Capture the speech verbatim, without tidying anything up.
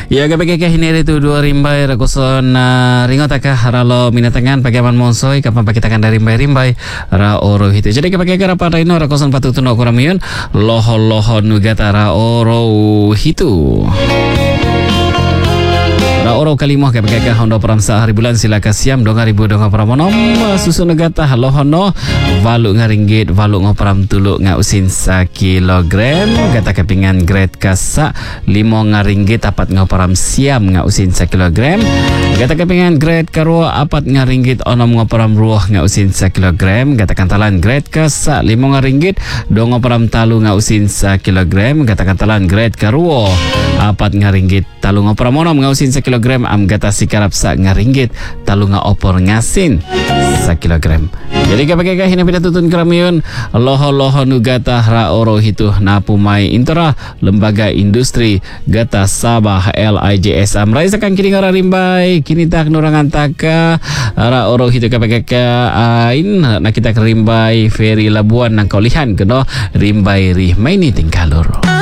Ya kapag hiniri tu dua rimbai rakuson uh, ringo taka ralo minatangan pagaman monsoi kapan pakitakan dari rimbai-rimbai ra oro hitu. Jadi kapag apa raino rakuson patutuno kuramion loho loho nugata ra oro hitu. Ra oro kalimoh kapag hondo peramsa hari bulan sila kasiam dong ribu dong pramonom susu negata lohono valu ngaringgit valu ngoperam tulu ngausin sa kilogram kata kepingan grade kasa limo ngaringgit apat ngoperam siam ngausin sa kilogram kata kepingan grade karo apat ngaringgit onom ngoperam ruah ngausin sa kilogram kata kantalan grade kasa limo ngaringgit dong ngoperam talu ngausin sa kilogram kata kantalan grade karo apat ngaringgit talu ngoperam onom ngausin sa kilogram am gata sikarap sa ngaringgit talu nga opor ngasin sa kilogram. Jadi kapag hina pinatutun keramion loho-loho nu gata ra oro hitu na pumai intera lembaga industri gata Sabah L I J S am rai sakang kini ngara rimbai kini tak nurangan taka ra oro hitu kapag ain na kita rimbai Ferry Labuan nang kaulihan keno rimbai ri maini tingkalur.